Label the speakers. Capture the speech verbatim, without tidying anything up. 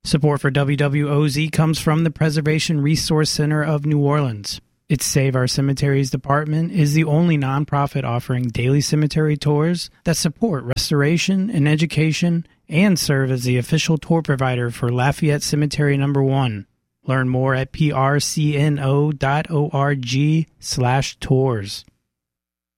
Speaker 1: Support for W W O Z comes from the Preservation Resource Center of New Orleans. Its Save Our Cemeteries department is the only nonprofit offering daily cemetery tours that support restoration and education and serve as the official tour provider for Lafayette Cemetery Number one. Learn more at p r c n o dot org slash tours.